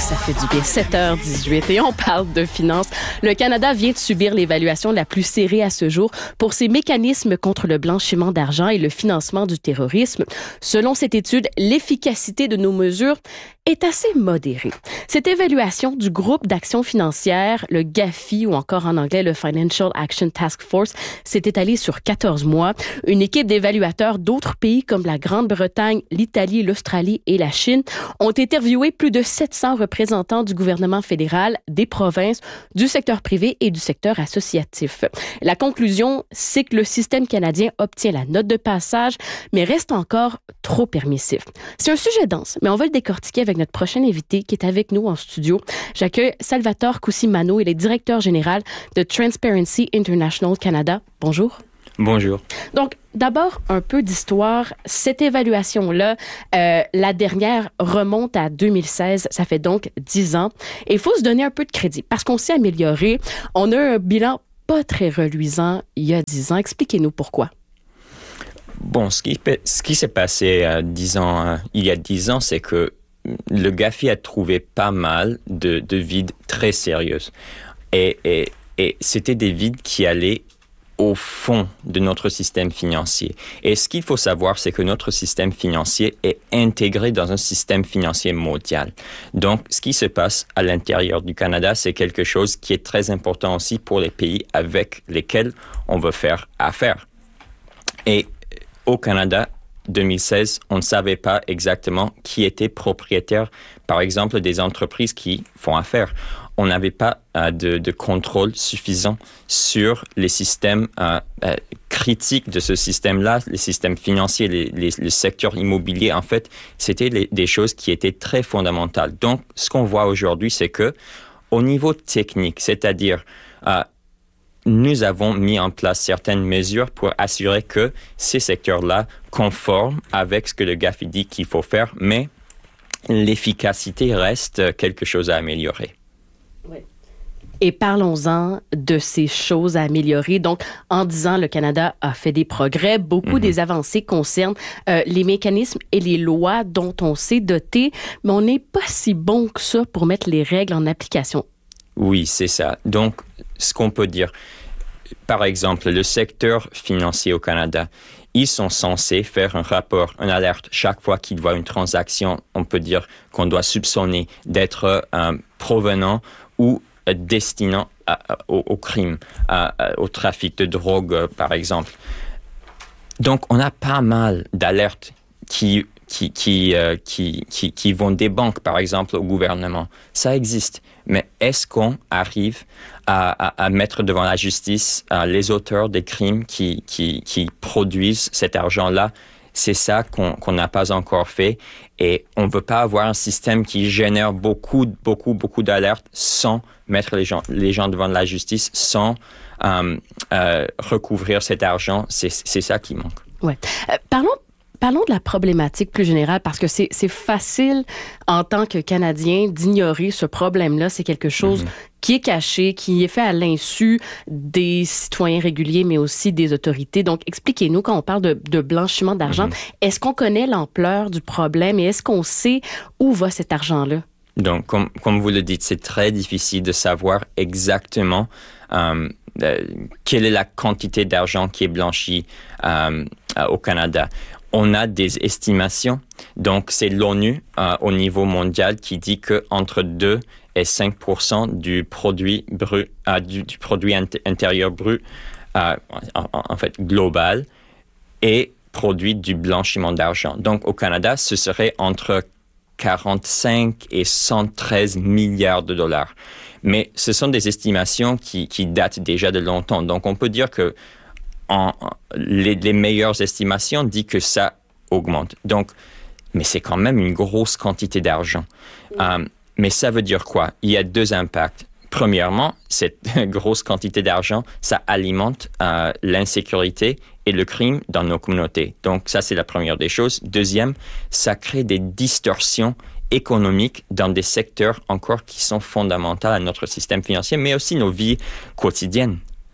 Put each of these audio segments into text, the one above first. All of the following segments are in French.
ça fait du bien. 7h18 et on parle de finances. Le Canada vient de subir l'évaluation la plus serrée à ce jour pour ses mécanismes contre le blanchiment d'argent et le financement du terrorisme. Selon cette étude, l'efficacité de nos mesures est assez modérée. Cette évaluation du groupe d'action financière, le GAFI ou encore en anglais le Financial Action Task Force, s'est étalée sur 14 mois. Une équipe d'évaluateurs d'autres pays comme la Grande-Bretagne, l'Italie, l'Australie et la Chine ont interviewé plus de 700 représentants du gouvernement fédéral, des provinces, du secteur privé et du secteur associatif. La conclusion, c'est que le système canadien obtient la note de passage, mais reste encore trop permissif. C'est un sujet dense, mais on va le décortiquer avec notre prochain invité qui est avec nous en studio. J'accueille Salvatore Cusimano, il est directeur général de Transparency International Canada. Bonjour. Bonjour. Donc, d'abord, un peu d'histoire. Cette évaluation-là, la dernière remonte à 2016. Ça fait donc 10 ans. Et il faut se donner un peu de crédit parce qu'on s'est amélioré. On a un bilan pas très reluisant il y a 10 ans. Expliquez-nous pourquoi. Bon, ce qui s'est passé il y a 10 ans, c'est que le GAFI a trouvé pas mal de vides très sérieuses. Et c'était des vides qui allaient au fond de notre système financier. Et ce qu'il faut savoir, c'est que notre système financier est intégré dans un système financier mondial. Donc, ce qui se passe à l'intérieur du Canada, c'est quelque chose qui est très important aussi pour les pays avec lesquels on veut faire affaire. Et au Canada, 2016, on ne savait pas exactement qui était propriétaire, par exemple, des entreprises qui font affaire. On n'avait pas de contrôle suffisant sur les systèmes critiques de ce système-là, les systèmes financiers, le secteur immobilier. En fait, c'était des choses qui étaient très fondamentales. Donc, ce qu'on voit aujourd'hui, c'est que au niveau technique, c'est-à-dire nous avons mis en place certaines mesures pour assurer que ces secteurs-là conforment avec ce que le GAFI dit qu'il faut faire, mais l'efficacité reste quelque chose à améliorer. Oui. Et parlons-en de ces choses à améliorer. Donc, en 10 ans, le Canada a fait des progrès. Beaucoup des avancées concernent les mécanismes et les lois dont on s'est doté, mais on n'est pas si bon que ça pour mettre les règles en application. Oui, c'est ça. Donc, ce qu'on peut dire, par exemple, le secteur financier au Canada, ils sont censés faire un rapport, une alerte chaque fois qu'ils voient une transaction, on peut dire qu'on doit soupçonner d'être provenant ou destinant au crime, au trafic de drogue, par exemple. Donc, on a pas mal d'alertes qui vont des banques, par exemple, au gouvernement. Ça existe. Mais est-ce qu'on arrive à mettre devant la justice les auteurs des crimes qui produisent cet argent-là? C'est ça qu'on n'a pas encore fait. Et on ne veut pas avoir un système qui génère beaucoup d'alertes sans mettre les gens devant la justice, sans recouvrir cet argent. C'est ça qui manque. Ouais. Parlons de la problématique plus générale, parce que c'est facile en tant que Canadien d'ignorer ce problème-là. C'est quelque chose qui est caché, qui est fait à l'insu des citoyens réguliers, mais aussi des autorités. Donc, expliquez-nous, quand on parle de blanchiment d'argent, est-ce qu'on connaît l'ampleur du problème et est-ce qu'on sait où va cet argent-là? Donc, comme vous le dites, c'est très difficile de savoir exactement quelle est la quantité d'argent qui est blanchie au Canada. On a des estimations. Donc, c'est l'ONU au niveau mondial qui dit qu'entre 2 et 5% du produit brut, du produit intérieur brut, en fait, global, est produit du blanchiment d'argent. Donc, au Canada, ce serait entre 45 et 113 milliards de dollars. Mais ce sont des estimations qui datent déjà de longtemps. Donc, on peut dire que les meilleures estimations disent que ça augmente. Donc, mais c'est quand même une grosse quantité d'argent. Mais ça veut dire quoi? Il y a 2 impacts. Premièrement, cette grosse quantité d'argent, ça alimente l'insécurité et le crime dans nos communautés. Donc, ça, c'est la première des choses. Deuxième, ça crée des distorsions économiques dans des secteurs encore qui sont fondamentaux à notre système financier, mais aussi nos vies quotidiennes.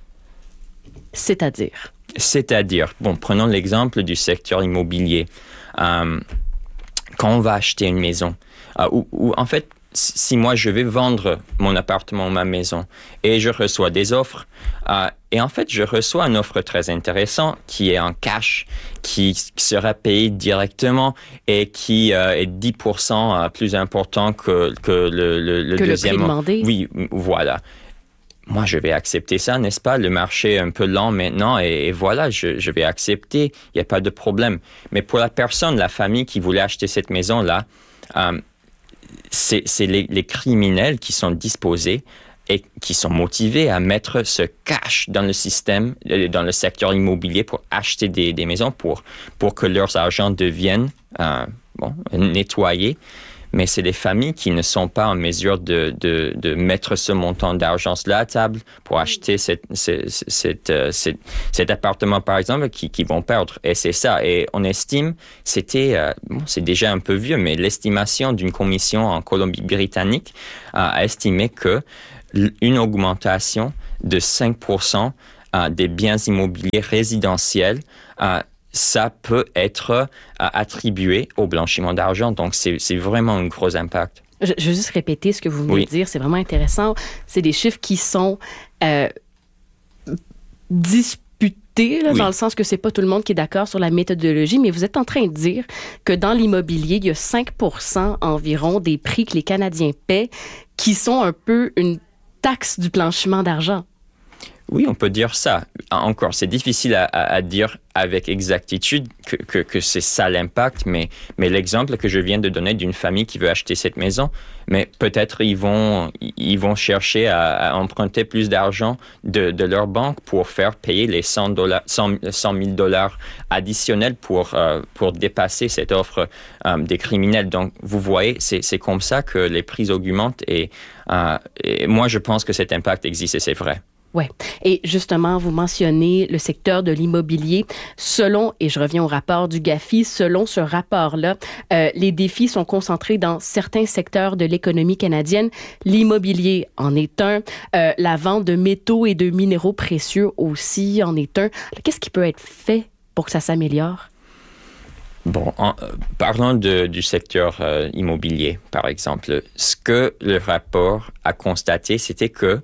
C'est-à-dire, bon, prenons l'exemple du secteur immobilier. Quand on va acheter une maison, ou en fait, si moi je vais vendre mon appartement ou ma maison et je reçois des offres, et en fait je reçois une offre très intéressante qui est en cash, qui sera payée directement et qui est 10% plus important que le deuxième. Le prix demandé. Oui, voilà. Moi, je vais accepter ça, n'est-ce pas? Le marché est un peu lent maintenant et voilà, je vais accepter. Il n'y a pas de problème. Mais pour la personne, la famille qui voulait acheter cette maison-là, c'est les criminels qui sont disposés et qui sont motivés à mettre ce cash dans le système, dans le secteur immobilier pour acheter des maisons, pour que leurs argent deviennent nettoyés. Mais c'est les familles qui ne sont pas en mesure de mettre ce montant d'argent sur la table pour acheter cet appartement, par exemple, qui vont perdre. Et c'est ça. Et on estime, c'est déjà un peu vieux, mais l'estimation d'une commission en Colombie-Britannique a estimé qu'une augmentation de 5% des biens immobiliers résidentiels ça peut être attribué au blanchiment d'argent. Donc, c'est vraiment un gros impact. Je veux juste répéter ce que vous venez de dire. C'est vraiment intéressant. C'est des chiffres qui sont disputés, dans le sens que c'est pas tout le monde qui est d'accord sur la méthodologie, mais vous êtes en train de dire que dans l'immobilier, il y a 5% environ des prix que les Canadiens paient qui sont un peu une taxe du blanchiment d'argent. Oui, on peut dire ça. Encore, c'est difficile à dire avec exactitude que c'est ça l'impact, mais l'exemple que je viens de donner d'une famille qui veut acheter cette maison, mais peut-être ils vont chercher à emprunter plus d'argent de leur banque pour faire payer les $100 000 additionnels pour dépasser cette offre des criminels. Donc, vous voyez, c'est comme ça que les prix augmentent et moi, je pense que cet impact existe et c'est vrai. Oui. Et justement, vous mentionnez le secteur de l'immobilier. Selon, et je reviens au rapport du GAFI, selon ce rapport-là, les défis sont concentrés dans certains secteurs de l'économie canadienne. L'immobilier en est un. La vente de métaux et de minéraux précieux aussi en est un. Qu'est-ce qui peut être fait pour que ça s'améliore? Bon, parlons du secteur immobilier, par exemple. Ce que le rapport a constaté, c'était que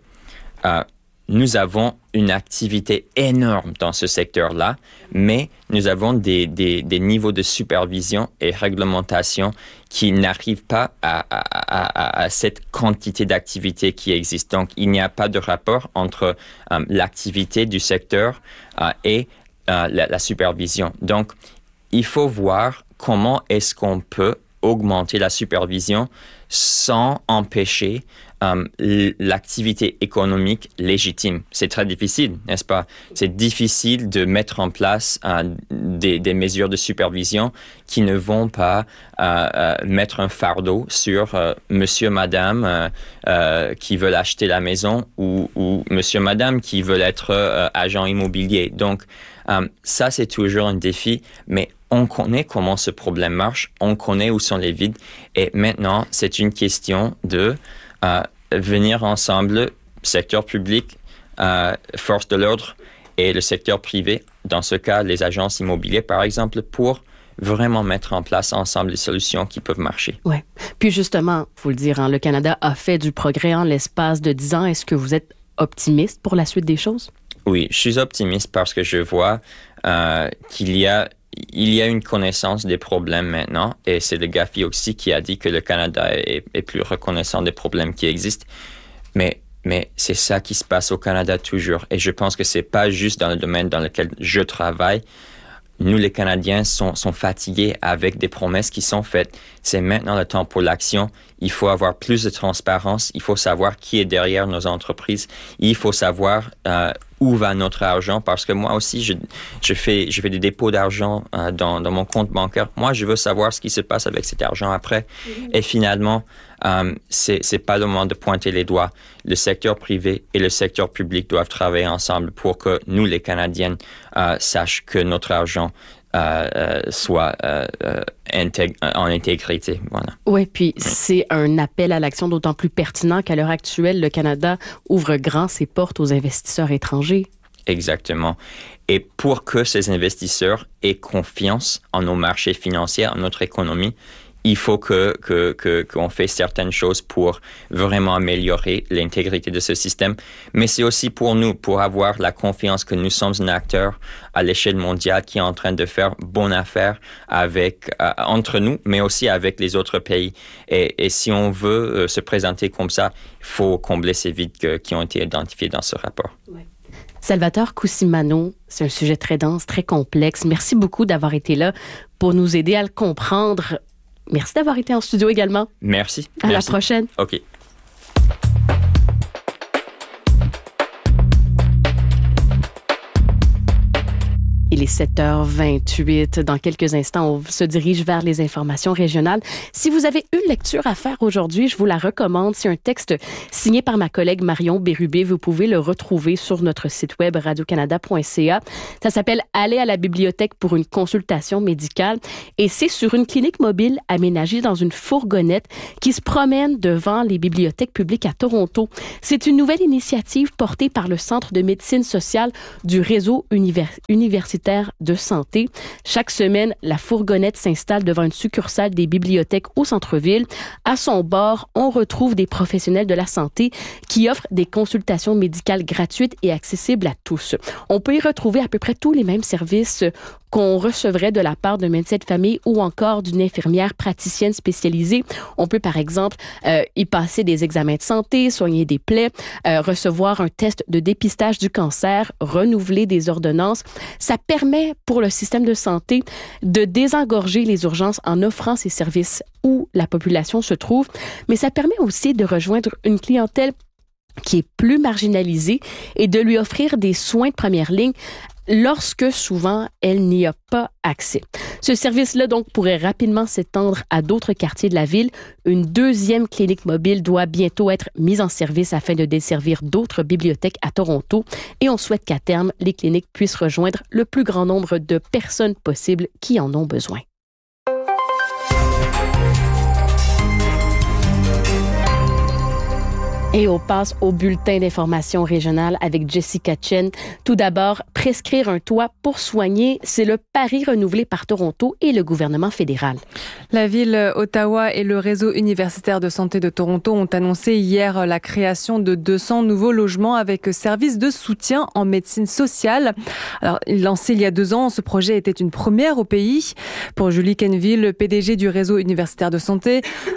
nous avons une activité énorme dans ce secteur-là, mais nous avons des niveaux de supervision et réglementation qui n'arrivent pas à cette quantité d'activité qui existe. Donc, il n'y a pas de rapport entre l'activité du secteur et la supervision. Donc, il faut voir comment est-ce qu'on peut augmenter la supervision sans empêcher l'activité économique légitime. C'est très difficile, n'est-ce pas? C'est difficile de mettre en place des mesures de supervision qui ne vont pas mettre un fardeau sur monsieur, madame qui veulent acheter la maison ou monsieur, madame qui veulent être agent immobilier. Donc, ça, c'est toujours un défi, mais on connaît comment ce problème marche, on connaît où sont les vides et maintenant, c'est une question de venir ensemble, secteur public, force de l'ordre et le secteur privé, dans ce cas, les agences immobilières, par exemple, pour vraiment mettre en place ensemble les solutions qui peuvent marcher. Oui. Puis justement, il faut le dire, le Canada a fait du progrès en l'espace de 10 ans. Est-ce que vous êtes optimiste pour la suite des choses? Oui, je suis optimiste parce que je vois qu'il y a une connaissance des problèmes maintenant et c'est le GAFI aussi qui a dit que le Canada est plus reconnaissant des problèmes qui existent. Mais c'est ça qui se passe au Canada toujours. Et je pense que c'est pas juste dans le domaine dans lequel je travaille. Nous, les Canadiens, sont fatigués avec des promesses qui sont faites. C'est maintenant le temps pour l'action. Il faut avoir plus de transparence. Il faut savoir qui est derrière nos entreprises. Il faut savoir où va notre argent. Parce que moi aussi, je fais des dépôts d'argent dans mon compte bancaire. Moi, je veux savoir ce qui se passe avec cet argent après. Et finalement, c'est pas le moment de pointer les doigts. Le secteur privé et le secteur public doivent travailler ensemble pour que nous, les Canadiens, sachent que notre argent soit en intégrité. Voilà. Oui, puis c'est un appel à l'action d'autant plus pertinent qu'à l'heure actuelle, le Canada ouvre grand ses portes aux investisseurs étrangers. Exactement. Et pour que ces investisseurs aient confiance en nos marchés financiers, en notre économie, il faut qu'on fait certaines choses pour vraiment améliorer l'intégrité de ce système. Mais c'est aussi pour nous, pour avoir la confiance que nous sommes un acteur à l'échelle mondiale qui est en train de faire bonne affaire entre nous, mais aussi avec les autres pays. Et si on veut se présenter comme ça, il faut combler ces vides qui ont été identifiés dans ce rapport. Ouais. Salvatore Cusimano, c'est un sujet très dense, très complexe. Merci beaucoup d'avoir été là pour nous aider à le comprendre. Merci d'avoir été en studio également. Merci. À la prochaine. OK. Il est 7h28. Dans quelques instants, on se dirige vers les informations régionales. Si vous avez une lecture à faire aujourd'hui, je vous la recommande. C'est un texte signé par ma collègue Marion Bérubé. Vous pouvez le retrouver sur notre site web radiocanada.ca. Ça s'appelle « Aller à la bibliothèque pour une consultation médicale » et c'est sur une clinique mobile aménagée dans une fourgonnette qui se promène devant les bibliothèques publiques à Toronto. C'est une nouvelle initiative portée par le Centre de médecine sociale du réseau universitaire de santé. Chaque semaine, la fourgonnette s'installe devant une succursale des bibliothèques au centre-ville. À son bord, on retrouve des professionnels de la santé qui offrent des consultations médicales gratuites et accessibles à tous. On peut y retrouver à peu près tous les mêmes services qu'on recevrait de la part d'un médecin de famille ou encore d'une infirmière praticienne spécialisée. On peut, par exemple, y passer des examens de santé, soigner des plaies, recevoir un test de dépistage du cancer, renouveler des ordonnances. Ça permet pour le système de santé de désengorger les urgences en offrant ces services où la population se trouve, mais ça permet aussi de rejoindre une clientèle qui est plus marginalisée et de lui offrir des soins de première ligne lorsque souvent elle n'y a pas accès. Ce service-là donc pourrait rapidement s'étendre à d'autres quartiers de la ville. Une deuxième clinique mobile doit bientôt être mise en service afin de desservir d'autres bibliothèques à Toronto et on souhaite qu'à terme, les cliniques puissent rejoindre le plus grand nombre de personnes possible qui en ont besoin. Et on passe au bulletin d'information régionale avec Jessica Chen. Tout d'abord, prescrire un toit pour soigner, c'est le pari renouvelé par Toronto et le gouvernement fédéral. La ville Ottawa et le réseau universitaire de santé de Toronto ont annoncé hier la création de 200 nouveaux logements avec services de soutien en médecine sociale. Alors, lancé il y a 2 ans, ce projet était une première au pays. Pour Julie Kenville, PDG du réseau universitaire de santé,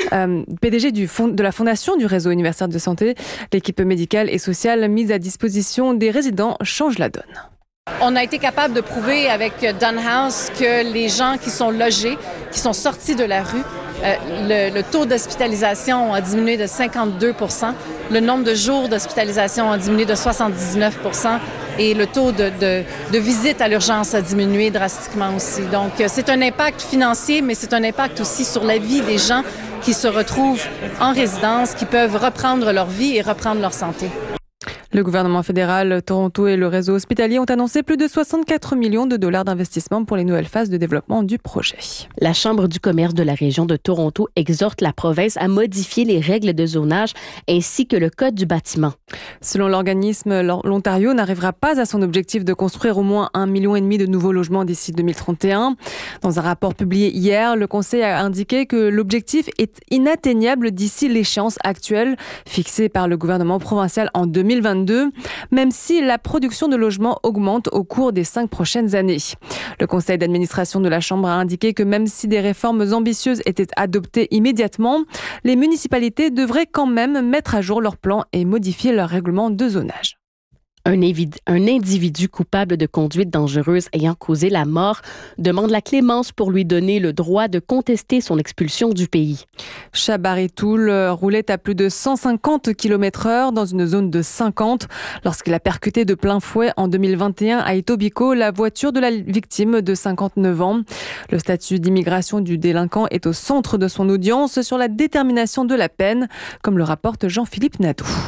PDG de la fondation du réseau universitaire de santé, l'équipe médicale et sociale mise à disposition des résidents change la donne. On a été capable de prouver avec Dunhouse que les gens qui sont logés, qui sont sortis de la rue, le taux d'hospitalisation a diminué de 52%, le nombre de jours d'hospitalisation a diminué de 79% et le taux de visite à l'urgence a diminué drastiquement aussi. Donc, c'est un impact financier, mais c'est un impact aussi sur la vie des gens qui se retrouvent en résidence, qui peuvent reprendre leur vie et reprendre leur santé. Le gouvernement fédéral, Toronto et le réseau hospitalier ont annoncé plus de 64 millions de dollars d'investissement pour les nouvelles phases de développement du projet. La Chambre du commerce de la région de Toronto exhorte la province à modifier les règles de zonage ainsi que le code du bâtiment. Selon l'organisme, l'Ontario n'arrivera pas à son objectif de construire au moins 1,5 million de nouveaux logements d'ici 2031. Dans un rapport publié hier, le Conseil a indiqué que l'objectif est inatteignable d'ici l'échéance actuelle fixée par le gouvernement provincial en 2022. Même si la production de logements augmente au cours des 5 prochaines années. Le conseil d'administration de la Chambre a indiqué que même si des réformes ambitieuses étaient adoptées immédiatement, les municipalités devraient quand même mettre à jour leurs plans et modifier leur règlement de zonage. Un individu coupable de conduite dangereuse ayant causé la mort demande la clémence pour lui donner le droit de contester son expulsion du pays. Chabari Toul roulait à plus de 150 km/h dans une zone de 50 lorsqu'il a percuté de plein fouet en 2021 à Etobicoke la voiture de la victime de 59 ans. Le statut d'immigration du délinquant est au centre de son audience sur la détermination de la peine, comme le rapporte Jean-Philippe Nadeau.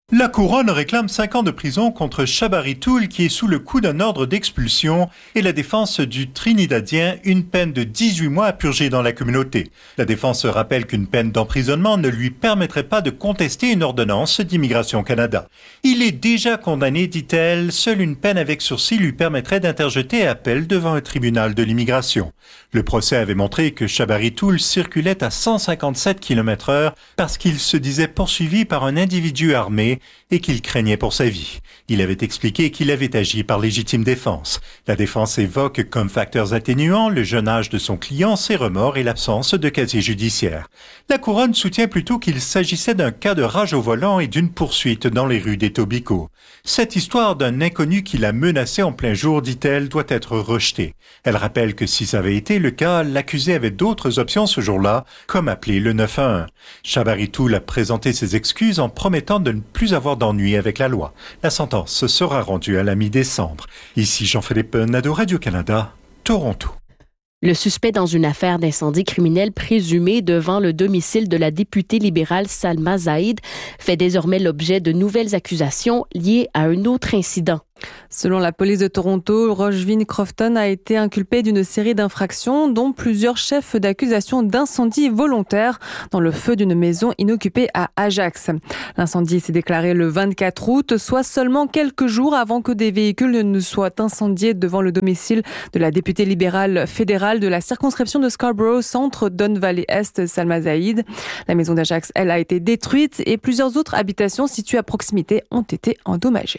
La couronne réclame 5 ans de prison contre Shabari Tool qui est sous le coup d'un ordre d'expulsion et la défense du Trinidadien une peine de 18 mois à purger dans la communauté. La défense rappelle qu'une peine d'emprisonnement ne lui permettrait pas de contester une ordonnance d'Immigration Canada. Il est déjà condamné, dit-elle. Seule une peine avec sursis lui permettrait d'interjeter appel devant un tribunal de l'immigration. Le procès avait montré que Shabari Tool circulait à 157 km/h parce qu'il se disait poursuivi par un individu armé et qu'il craignait pour sa vie. Il avait expliqué qu'il avait agi par légitime défense. La défense évoque comme facteurs atténuants le jeune âge de son client, ses remords et l'absence de casier judiciaire. La couronne soutient plutôt qu'il s'agissait d'un cas de rage au volant et d'une poursuite dans les rues d'Etobicoke. Cette histoire d'un inconnu qui l'a menacé en plein jour, dit-elle, doit être rejetée. Elle rappelle que si ça avait été le cas, l'accusé avait d'autres options ce jour-là, comme appeler le 911. Shabari Tool a présenté ses excuses en promettant de ne plus avoir d'ennui avec la loi. La sentence sera rendue à la mi-décembre. Ici Jean-Philippe Nadeau, Radio-Canada, Toronto. Le suspect dans une affaire d'incendie criminel présumé devant le domicile de la députée libérale Salma Zaïd fait désormais l'objet de nouvelles accusations liées à un autre incident. Selon la police de Toronto, Rochvin Crofton a été inculpé d'une série d'infractions, dont plusieurs chefs d'accusation d'incendie volontaire dans le feu d'une maison inoccupée à Ajax. L'incendie s'est déclaré le 24 août, soit seulement quelques jours avant que des véhicules ne soient incendiés devant le domicile de la députée libérale fédérale de la circonscription de Scarborough Centre, Don Valley Est, Salma Zaïd. La maison d'Ajax, elle, a été détruite et plusieurs autres habitations situées à proximité ont été endommagées.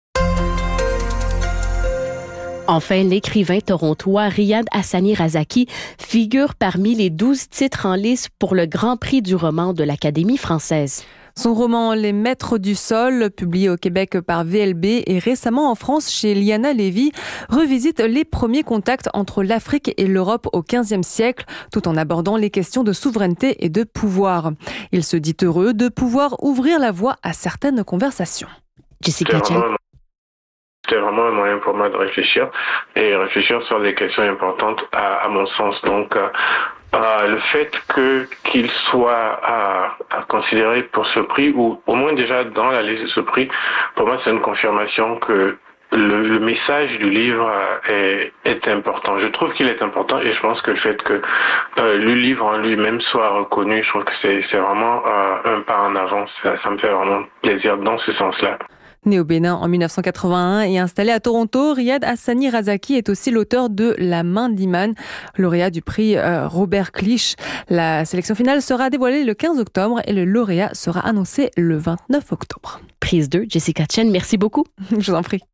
Enfin, l'écrivain torontois Riyad Hassani Razaki figure parmi les 12 titres en lice pour le Grand Prix du roman de l'Académie française. Son roman « Les Maîtres du Sol », publié au Québec par VLB et récemment en France chez Liana Lévy, revisite les premiers contacts entre l'Afrique et l'Europe au XVe siècle, tout en abordant les questions de souveraineté et de pouvoir. Il se dit heureux de pouvoir ouvrir la voie à certaines conversations. Jessica Chen. C'était vraiment un moyen pour moi de réfléchir sur des questions importantes à mon sens. Donc, le fait qu'il soit à considérer pour ce prix, ou au moins déjà dans la liste de ce prix, pour moi c'est une confirmation que le message du livre est important. Je trouve qu'il est important et je pense que le fait que le livre en lui-même soit reconnu, je trouve que c'est vraiment un pas en avant. Ça me fait vraiment plaisir dans ce sens-là. Né au Bénin en 1981 et installé à Toronto, Riyad Hassani Razaki est aussi l'auteur de La main d'Iman, lauréat du prix Robert Clich. La sélection finale sera dévoilée le 15 octobre et le lauréat sera annoncé le 29 octobre. Prise 2, Jessica Chen, merci beaucoup. Je vous en prie.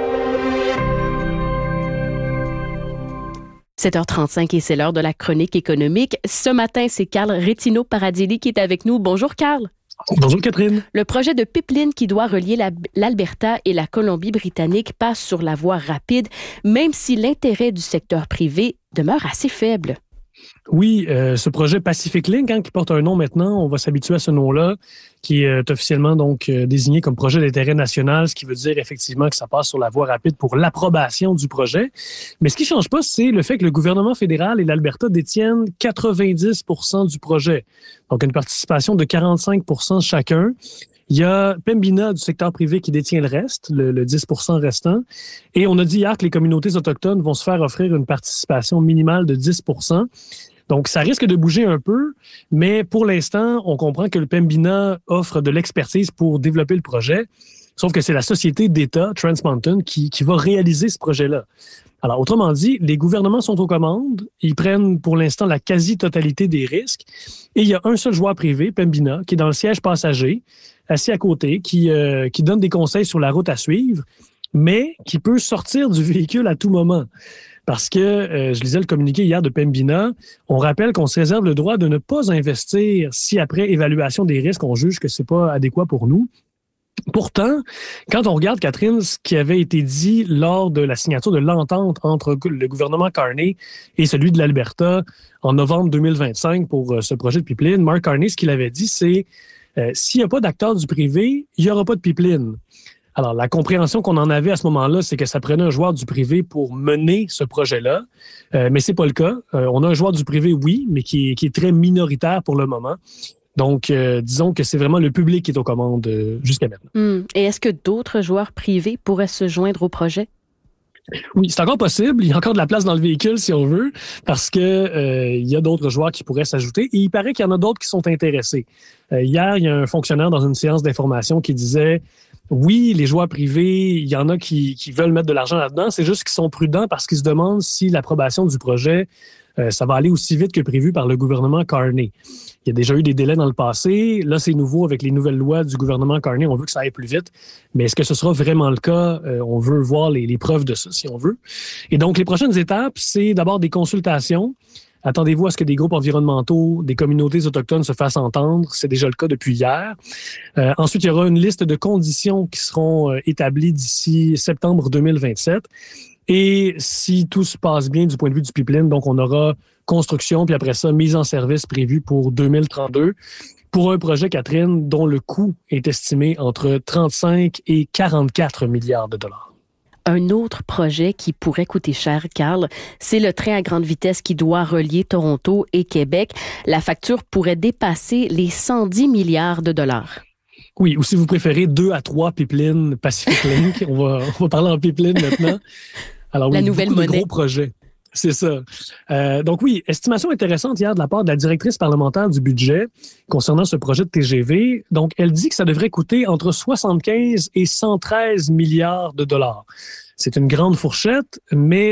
7h35 et c'est l'heure de la chronique économique. Ce matin, c'est Carl Rétino-Paradili qui est avec nous. Bonjour Carl. Bonjour Catherine. Le projet de pipeline qui doit relier l'Alberta et la Colombie-Britannique passe sur la voie rapide, même si l'intérêt du secteur privé demeure assez faible. Oui, ce projet Pacific Link, qui porte un nom maintenant, on va s'habituer à ce nom-là, qui est officiellement donc désigné comme projet d'intérêt national, ce qui veut dire effectivement que ça passe sur la voie rapide pour l'approbation du projet. Mais ce qui ne change pas, c'est le fait que le gouvernement fédéral et l'Alberta détiennent 90% du projet. Donc une participation de 45% chacun. Il y a Pembina du secteur privé qui détient le reste, le 10% restant. Et on a dit hier que les communautés autochtones vont se faire offrir une participation minimale de 10%. Donc, ça risque de bouger un peu, mais pour l'instant, on comprend que le Pembina offre de l'expertise pour développer le projet, sauf que c'est la société d'État, Trans Mountain, qui va réaliser ce projet-là. Alors, autrement dit, les gouvernements sont aux commandes, ils prennent pour l'instant la quasi-totalité des risques, et il y a un seul joueur privé, Pembina, qui est dans le siège passager, assis à côté, qui donne des conseils sur la route à suivre, mais qui peut sortir du véhicule à tout moment. Parce que, je lisais le communiqué hier de Pembina, on rappelle qu'on se réserve le droit de ne pas investir si après évaluation des risques, on juge que c'est pas adéquat pour nous. Pourtant, quand on regarde, Catherine, ce qui avait été dit lors de la signature de l'entente entre le gouvernement Carney et celui de l'Alberta en novembre 2025 pour ce projet de pipeline, Mark Carney, ce qu'il avait dit, c'est s'il n'y a pas d'acteurs du privé, il n'y aura pas de pipeline. Alors, la compréhension qu'on en avait à ce moment-là, c'est que ça prenait un joueur du privé pour mener ce projet-là, mais c'est pas le cas. On a un joueur du privé, oui, mais qui est très minoritaire pour le moment. Donc, disons que c'est vraiment le public qui est aux commandes jusqu'à maintenant. Et est-ce que d'autres joueurs privés pourraient se joindre au projet? Oui, c'est encore possible. Il y a encore de la place dans le véhicule, si on veut, parce que il y a d'autres joueurs qui pourraient s'ajouter. Et il paraît qu'il y en a d'autres qui sont intéressés. Hier, il y a un fonctionnaire dans une séance d'information qui disait oui, les joueurs privés, il y en a qui veulent mettre de l'argent là-dedans. C'est juste qu'ils sont prudents parce qu'ils se demandent si l'approbation du projet, ça va aller aussi vite que prévu par le gouvernement Carney. Il y a déjà eu des délais dans le passé. Là, c'est nouveau avec les nouvelles lois du gouvernement Carney. On veut que ça aille plus vite. Mais est-ce que ce sera vraiment le cas? On veut voir les preuves de ça, si on veut. Et donc, les prochaines étapes, c'est d'abord des consultations. Attendez-vous à ce que des groupes environnementaux, des communautés autochtones se fassent entendre. C'est déjà le cas depuis hier. Ensuite, il y aura une liste de conditions qui seront établies d'ici septembre 2027. Et si tout se passe bien du point de vue du pipeline, donc on aura construction, puis après ça, mise en service prévue pour 2032 pour un projet, Catherine, dont le coût est estimé entre 35 et 44 milliards de dollars. Un autre projet qui pourrait coûter cher, Carl, c'est le train à grande vitesse qui doit relier Toronto et Québec. La facture pourrait dépasser les 110 milliards de dollars. Oui, ou si vous préférez, 2 à 3 pipelines Pacific Link. On va parler en pipeline maintenant. Alors, oui, la nouvelle beaucoup monnaie. de gros projets. C'est ça. Donc oui, estimation intéressante hier de la part de la directrice parlementaire du budget concernant ce projet de TGV. Donc, elle dit que ça devrait coûter entre 75 et 113 milliards de dollars. C'est une grande fourchette, mais